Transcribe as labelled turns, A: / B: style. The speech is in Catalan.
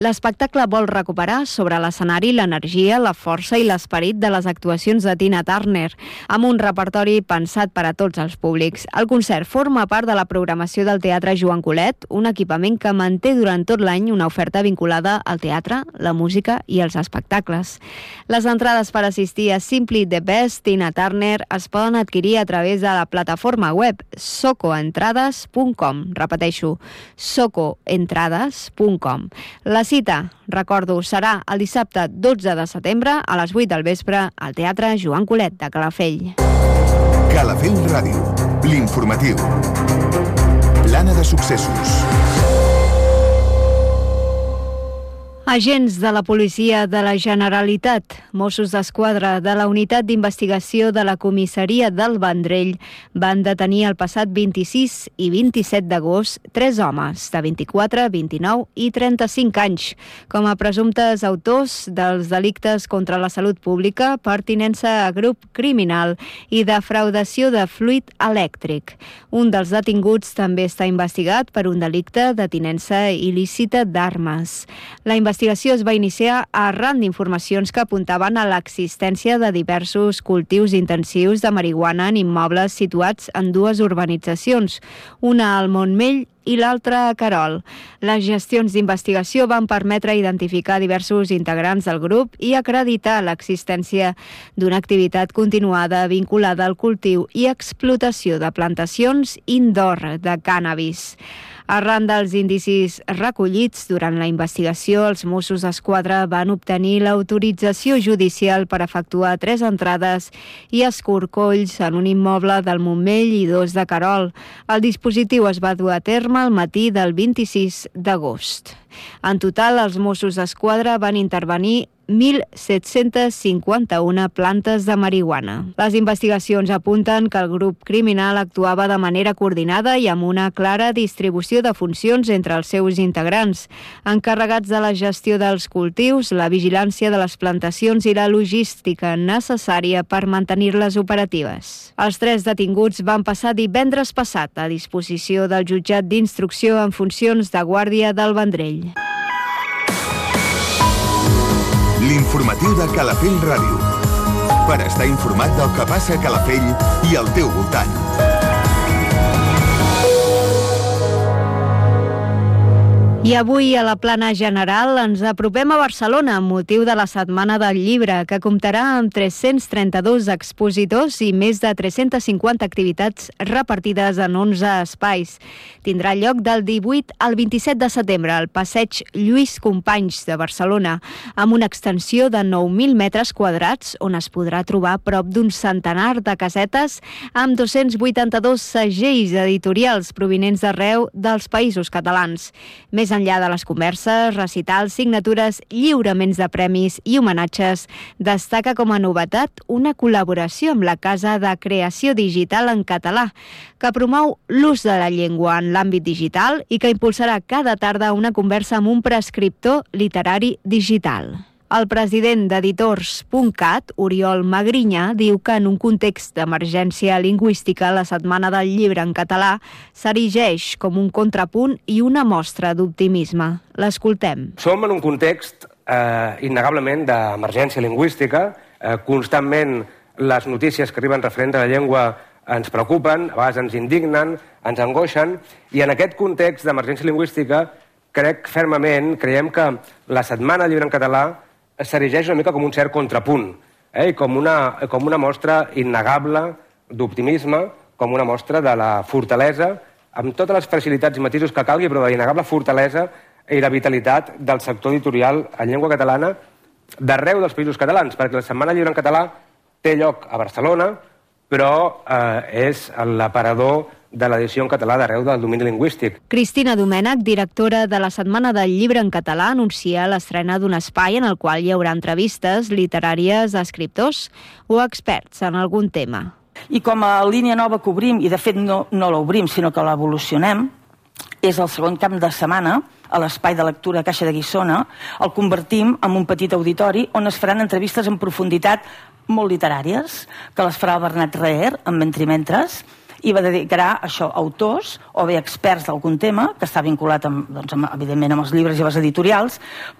A: L'espectacle vol recuperar sobre l'escenari l'energia, la força i l'esperit de les actuacions de Tina Turner, amb un repertori pensat per a tots els públics. El concert forma part de la programació del Teatre Joan Colet, un equipament que manté durant tot l'any una oferta vinculada al teatre, la música i els espectacles. Les entrades per assistir a Simply the Best Tina Turner es poden adquirir a través de la plataforma web socoentrades.com. Repeteixo, socoentrades.com. La cita, recordo, serà el dissabte 12 de setembre a les 8 del vespre al Teatre Joan Colet de Calafell.
B: Calafell Ràdio, l'informatiu. Plana de successos.
A: Agents de la Policia de la Generalitat, Mossos d'Esquadra de la Unitat d'Investigació de la Comissaria del Vendrell van detenir el passat 26 i 27 d'agost 3 homes de 24, 29 i 35 anys com a presumptes autors dels delictes contra la salut pública, pertinença a grup criminal i defraudació de fluid elèctric. Un dels detinguts també està investigat per un delicte de tinença il·lícita d'armes. La investigació es va iniciar arran d'informacions que apuntaven a l'existència de diversos cultius intensius de marihuana en immobles situats en dues urbanitzacions, una al Montmell i l'altra a Querol. Les gestions d'investigació van permetre identificar diversos integrants del grup i acreditar l'existència d'una activitat continuada vinculada al cultiu i explotació de plantacions indoor de cànnabis. Arran dels indicis recollits durant la investigació, els Mossos d'Esquadra van obtenir l'autorització judicial per efectuar 3 entrades i escorcolls en un immoble del Montmell i 2 de Querol. El dispositiu es va dur a terme al matí del 26 d'agost. En total, els Mossos d'Esquadra van intervenir 1.751 plantes de marihuana. Les investigacions apunten que el grup criminal actuava de manera coordinada i amb una clara distribució de funcions entre els seus integrants, encarregats de la gestió dels cultius, la vigilància de les plantacions i la logística necessària per mantenir-les operatives. Els 3 detinguts van passar divendres passat a disposició del jutjat d'instrucció en funcions de guàrdia del Vendrell.
B: L'informatiu de Calafell Ràdio. Per estar informat del que passa a Calafell i al teu voltant.
A: I avui a la plana general ens apropem a Barcelona amb motiu de la Setmana del Llibre, que comptarà amb 332 expositors i més de 350 activitats repartides en 11 espais. Tindrà lloc del 18 al 27 de setembre al Passeig Lluís Companys de Barcelona, amb una extensió de 9.000 metres quadrats on es podrà trobar prop d'un centenar de casetes amb 282 segells editorials provinents d'arreu dels països catalans. Més enllà de les converses, recitals, signatures, lliuraments de premis i homenatges, destaca com a novetat una col·laboració amb la Casa de Creació Digital en Català, que promou l'ús de la llengua en l'àmbit digital i que impulsarà cada tarda una conversa amb un prescriptor literari digital. El president d'Editors.cat, Oriol Magrinya, diu que en un context d'emergència lingüística la Setmana del Llibre en català s'erigeix com un contrapunt i una mostra d'optimisme. L'escoltem.
C: Som en un context innegablement d'emergència lingüística. Constantment les notícies que arriben referents a la llengua ens preocupen, a vegades ens indignen, ens angoixen, i en aquest context d'emergència lingüística creiem que la Setmana del Llibre en català s'erigeix una mica com un cert contrapunt, i com una mostra innegable d'optimisme, com una mostra de la fortalesa, amb totes les facilitats i matisos que calgui, però de innegable fortalesa i la vitalitat del sector editorial en llengua catalana d'arreu dels països catalans, perquè la Setmana del Llibre en català té lloc a Barcelona, però és l'aparador de l'edició en català d'arreu del domini lingüístic.
A: Cristina Domènech, directora de la Setmana del Llibre en català, anuncia l'estrena d'un espai en el qual hi haurà entrevistes literàries a escriptors o experts en algun tema.
D: I com a línia nova que obrim, i de fet no l'obrim, sinó que l'evolucionem, és el segon cap de setmana, a l'Espai de Lectura Caixa de Guissona, el convertim en un petit auditori on es faran entrevistes en profunditat molt literàries, que les farà el Bernat Reher, en Mentrimentres, i dedicarà això a autors o bé experts d'algun tema, que està vinculat, evidentment, amb els llibres i les editorials,